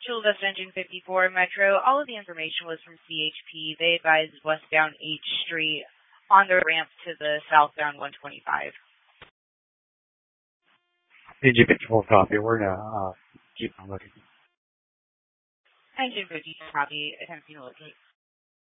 Chula Vista Engine 54 Metro. All of the information was from CHP. They advised westbound H Street on the ramp to the southbound 125. Engine 54 copy. We're going to keep on looking. Engine 54 copy. Attempting to locate.